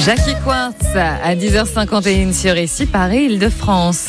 Jackie Quartz à 10h51 sur ici, Paris, Île-de-France.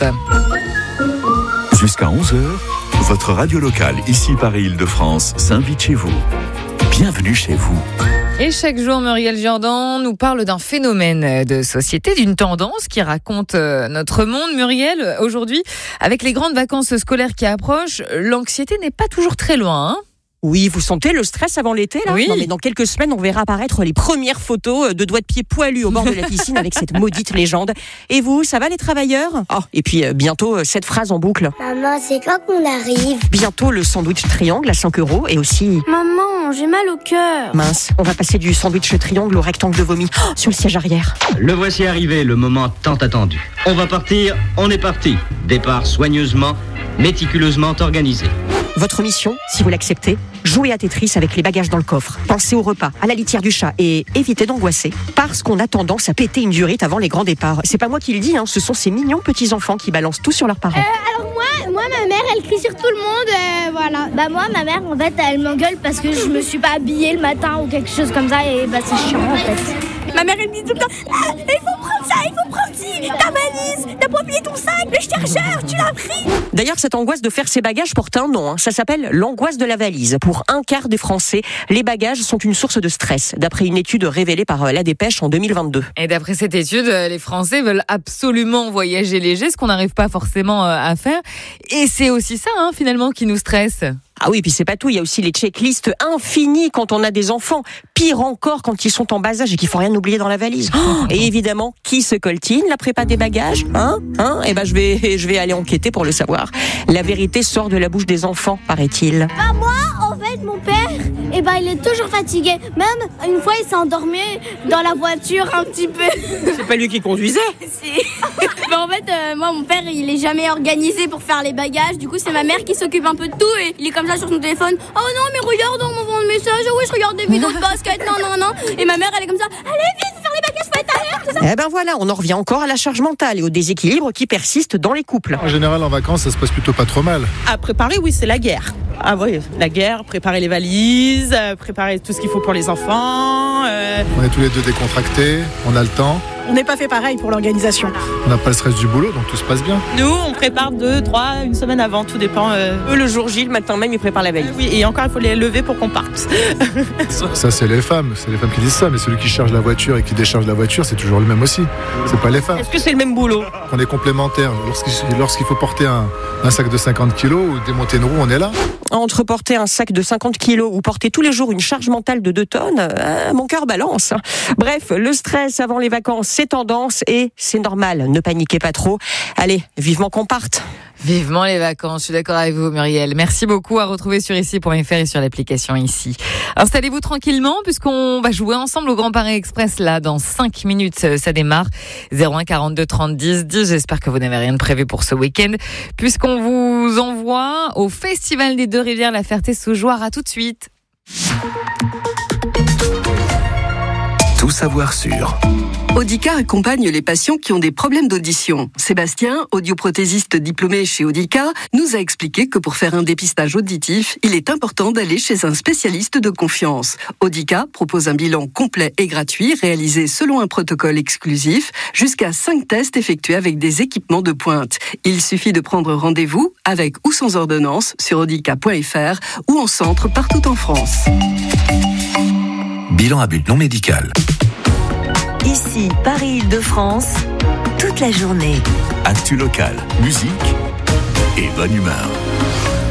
Jusqu'à 11h, votre radio locale, ici Paris, Île-de-France, s'invite chez vous. Bienvenue chez vous. Et chaque jour, Muriel Jordan nous parle d'un phénomène de société, d'une tendance qui raconte notre monde. Muriel, aujourd'hui, avec les grandes vacances scolaires qui approchent, l'anxiété n'est pas toujours très loin, hein ? Oui, vous sentez le stress avant l'été là ? Oui. Non, mais dans quelques semaines, on verra apparaître les premières photos de doigts de pied poilus au bord de la piscine avec cette maudite légende. Et vous, ça va les travailleurs ? Et puis bientôt, cette phrase en boucle. Maman, c'est quand qu'on arrive ? Bientôt le sandwich triangle à 5 € et aussi... Maman, j'ai mal au cœur. Mince, on va passer du sandwich triangle au rectangle de vomi sur le siège arrière. Le voici arrivé, le moment tant attendu. On va partir, on est parti. Départ soigneusement, méticuleusement organisé. Votre mission, si vous l'acceptez, jouez à Tetris avec les bagages dans le coffre. Pensez au repas, à la litière du chat et évitez d'angoisser parce qu'on a tendance à péter une durite avant les grands départs. C'est pas moi qui le dis, ce sont ces mignons petits-enfants qui balancent tout sur leurs parents. Alors moi, ma mère, elle crie sur tout le monde, voilà. Bah moi, ma mère, en fait, elle m'engueule parce que je me suis pas habillée le matin ou quelque chose comme ça et c'est chiant en fait. Ma mère, elle me dit tout le temps, il faut prendre ça, il faut prendre ci, ta valise, t'as pas oublié ton sac, le chargeur, tu l'as pris. D'ailleurs, cette angoisse de faire ses bagages porte un nom. Ça s'appelle l'angoisse de la valise. Pour un quart des Français, les bagages sont une source de stress, d'après une étude révélée par La Dépêche en 2022. Et d'après cette étude, les Français veulent absolument voyager léger, ce qu'on n'arrive pas forcément à faire. Et c'est aussi ça, finalement, qui nous stresse. Ah oui, puis c'est pas tout, il y a aussi les checklists infinies quand on a des enfants. Pire encore quand ils sont en bas âge et qu'il faut rien oublier dans la valise. Et évidemment, qui se coltine la prépa des bagages ? Eh ben je vais aller enquêter pour le savoir. La vérité sort de la bouche des enfants, paraît-il. Moi, en fait, mon père, il est toujours fatigué. Même une fois, il s'est endormi dans la voiture un petit peu. C'est pas lui qui conduisait ? Si. Mais en fait, moi, mon père, il est jamais organisé pour faire les bagages. Du coup, c'est ma mère qui s'occupe un peu de tout et il est comme ça sur son téléphone. Oh non, mais regarde, on m'envoie un message. Oh oui, je regarde des vidéos de basket. Non. Et ma mère, elle est comme ça. Allez, vite, faire les bagages, faut être à l'heure, tout ça. Eh ben voilà, on en revient encore à la charge mentale et au déséquilibre qui persiste dans les couples. En général, en vacances, ça se passe plutôt pas trop mal. À préparer, oui, c'est la guerre. Ah oui, la guerre, préparer les valises, préparer tout ce qu'il faut pour les enfants. On est tous les deux décontractés, on a le temps. On n'est pas fait pareil pour l'organisation. On n'a pas le stress du boulot, donc tout se passe bien. Nous, on prépare 2, 3, une semaine avant, tout dépend. Eux, le jour J, le matin même, ils préparent la veille. Oui, et encore, il faut les lever pour qu'on parte. Ça, c'est les femmes qui disent ça, mais celui qui charge la voiture et qui décharge la voiture, c'est toujours le même aussi. C'est pas les femmes. Est-ce que c'est le même boulot ? On est complémentaires. Lorsqu'il faut porter un sac de 50 kilos ou démonter une roue, on est là. Entre porter un sac de 50 kilos ou porter tous les jours une charge mentale de 2 tonnes, mon cœur balance. Bref, le stress avant les vacances, c'est tendance et c'est normal. Ne paniquez pas trop. Allez, vivement qu'on parte. Vivement les vacances, je suis d'accord avec vous Muriel. Merci beaucoup, à retrouver sur ici.fr et sur l'application ici. Installez-vous tranquillement puisqu'on va jouer ensemble au Grand Paris Express là dans 5 minutes, ça démarre. 01 42 30 10 10. J'espère que vous n'avez rien de prévu pour ce week-end puisqu'on vous envoie au Festival des Deux-Rivières La Ferté-Sougeoire. À tout de suite. Tout savoir sur Audica accompagne les patients qui ont des problèmes d'audition. Sébastien, audioprothésiste diplômé chez Audica, nous a expliqué que pour faire un dépistage auditif, il est important d'aller chez un spécialiste de confiance. Audica propose un bilan complet et gratuit réalisé selon un protocole exclusif, jusqu'à 5 tests effectués avec des équipements de pointe. Il suffit de prendre rendez-vous avec ou sans ordonnance sur audica.fr ou en centre partout en France. Bilan à but non médical. Ici, Paris-Île-de-France, toute la journée. Actu locale, musique et bonne humeur.